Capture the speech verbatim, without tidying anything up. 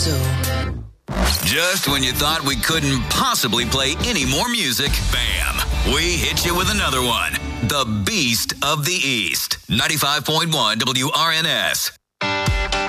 too. Just when you thought we couldn't possibly play any more music, bam, we hit you with another one. The Beast of the East. ninety-five point one W R N S.